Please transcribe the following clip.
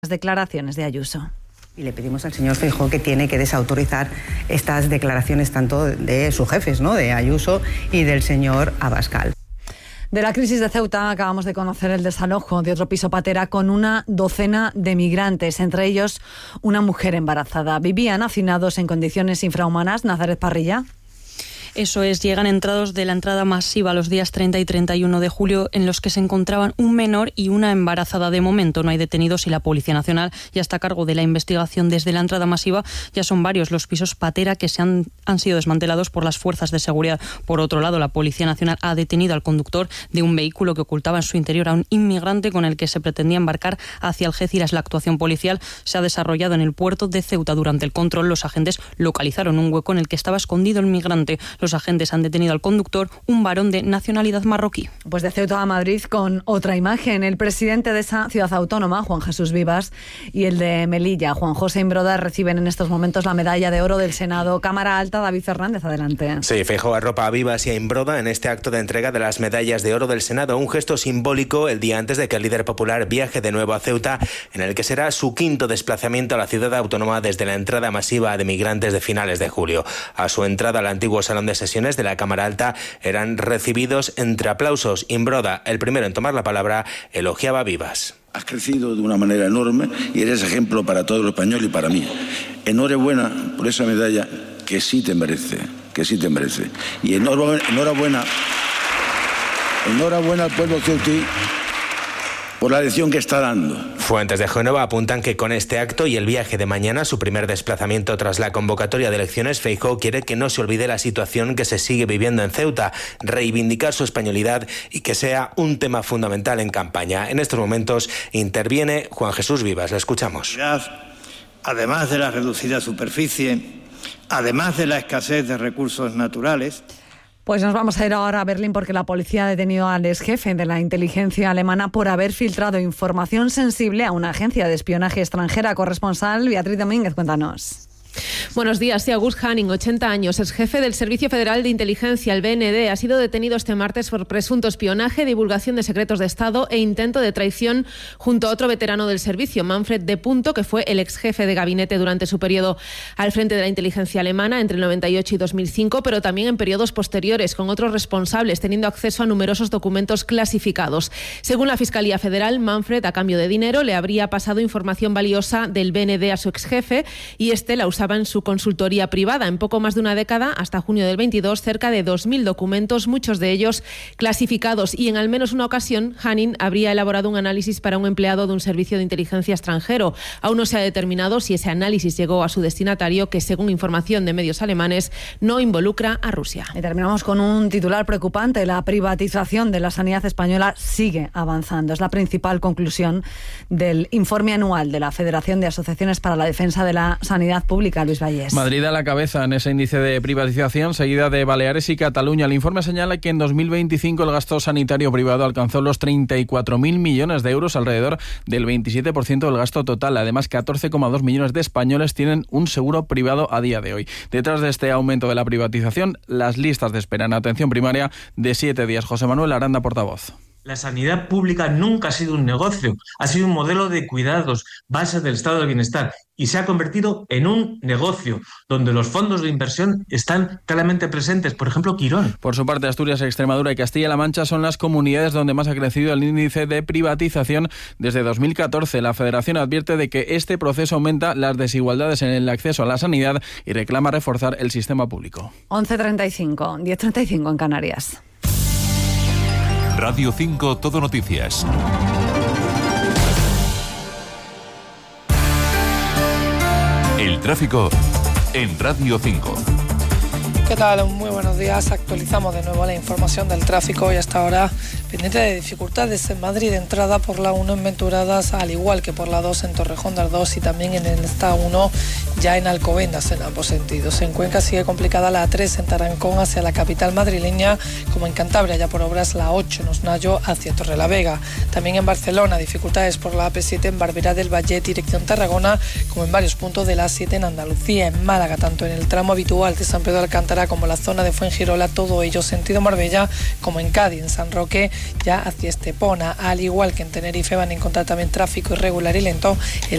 Las declaraciones de Ayuso. Y le pedimos al señor Feijóo que tiene que desautorizar estas declaraciones tanto de sus jefes, ¿no?, de Ayuso y del señor Abascal. De la crisis de Ceuta acabamos de conocer el desalojo de otro piso patera con una docena de migrantes, entre ellos una mujer embarazada. Vivían hacinados en condiciones infrahumanas. Nazaret Parrilla. Eso es, llegan entrados de la entrada masiva los días 30 y 31 de julio en los que se encontraban un menor y una embarazada. De momento no hay detenidos y la Policía Nacional ya está a cargo de la investigación. Desde la entrada masiva ya son varios los pisos patera que han sido desmantelados por las fuerzas de seguridad. Por otro lado, la Policía Nacional ha detenido al conductor de un vehículo que ocultaba en su interior a un inmigrante con el que se pretendía embarcar hacia Algeciras. La actuación policial se ha desarrollado en el puerto de Ceuta. Durante el control, los agentes localizaron un hueco en el que estaba escondido el migrante. Los agentes han detenido al conductor, un varón de nacionalidad marroquí. Pues de Ceuta a Madrid con otra imagen. El presidente de esa ciudad autónoma, Juan Jesús Vivas, y el de Melilla, Juan José Imbroda, reciben en estos momentos la medalla de oro del Senado. Cámara Alta, David Fernández, adelante. Sí, Feijóo arropa a Vivas y a Imbroda en este acto de entrega de las medallas de oro del Senado, un gesto simbólico el día antes de que el líder popular viaje de nuevo a Ceuta, en el que será su quinto desplazamiento a la ciudad autónoma desde la entrada masiva de migrantes de finales de julio. A su entrada al antiguo salón de sesiones de la Cámara Alta eran recibidos entre aplausos. Imbroda, el primero en tomar la palabra, elogiaba a Vivas. Has crecido de una manera enorme y eres ejemplo para todo el español y para mí. Enhorabuena por esa medalla que sí te merece, Y enhorabuena al pueblo ceutí por la lección que está dando. Fuentes de Génova apuntan que con este acto y el viaje de mañana, su primer desplazamiento tras la convocatoria de elecciones, Feijóo quiere que no se olvide la situación que se sigue viviendo en Ceuta, reivindicar su españolidad y que sea un tema fundamental en campaña. En estos momentos interviene Juan Jesús Vivas. Le escuchamos. Además de la reducida superficie, además de la escasez de recursos naturales. Pues nos vamos a ir ahora a Berlín porque la policía ha detenido al exjefe de la inteligencia alemana por haber filtrado información sensible a una agencia de espionaje extranjera. Corresponsal Beatriz Domínguez, cuéntanos. Buenos días. August Hanning, 80 años, ex jefe del Servicio Federal de Inteligencia, el BND, ha sido detenido este martes por presunto espionaje, divulgación de secretos de Estado e intento de traición junto a otro veterano del servicio, Manfred D. que fue el ex jefe de gabinete durante su periodo al frente de la inteligencia alemana entre el 98 y 2005, pero también en periodos posteriores con otros responsables, teniendo acceso a numerosos documentos clasificados. Según la Fiscalía Federal, Manfred, a cambio de dinero, le habría pasado información valiosa del BND a su ex jefe y este la usaba en su consultoría privada. En poco más de una década, hasta junio del 22, cerca de 2.000 documentos, muchos de ellos clasificados, y en al menos una ocasión Hanning habría elaborado un análisis para un empleado de un servicio de inteligencia extranjero. Aún no se ha determinado si ese análisis llegó a su destinatario, que según información de medios alemanes no involucra a Rusia. Y terminamos con un titular preocupante. La privatización de la sanidad española sigue avanzando. Es la principal conclusión del informe anual de la Federación de Asociaciones para la Defensa de la Sanidad Pública. Luis Valles. Madrid a la cabeza en ese índice de privatización, seguida de Baleares y Cataluña. El informe señala que en 2025 el gasto sanitario privado alcanzó los 34.000 millones de euros, alrededor del 27% del gasto total. Además, 14,2 millones de españoles tienen un seguro privado a día de hoy. Detrás de este aumento de la privatización, las listas de espera en atención primaria de 7 días. José Manuel Aranda, portavoz. La sanidad pública nunca ha sido un negocio, ha sido un modelo de cuidados, base del estado del bienestar, y se ha convertido en un negocio donde los fondos de inversión están claramente presentes, por ejemplo, Quirón. Por su parte, Asturias, Extremadura y Castilla-La Mancha son las comunidades donde más ha crecido el índice de privatización desde 2014. La Federación advierte de que este proceso aumenta las desigualdades en el acceso a la sanidad y reclama reforzar el sistema público. 11:35, 10:35 en Canarias. Radio 5 Todo Noticias. El tráfico en Radio 5. ¿Qué tal? Muy buenos días. Actualizamos de nuevo la información del tráfico y hasta ahora pendiente de dificultades en Madrid de entrada por la 1 en Venturadas, al igual que por la 2 en Torrejón de Ardoz y también en esta 1 ya en Alcobendas en ambos sentidos. En Cuenca sigue complicada la 3 en Tarancón hacia la capital madrileña, como en Cantabria ya por obras la 8 en Osnayo hacia Torrelavega. También en Barcelona dificultades por la AP7 en Barberá del Valle dirección Tarragona, como en varios puntos de la A7 en Andalucía. En Málaga, tanto en el tramo habitual de San Pedro de Alcántara como la zona de Fuengirola, todo ello sentido Marbella, como en Cádiz, en San Roque, ya hacia Estepona, al igual que en Tenerife van a encontrar también tráfico irregular y lento.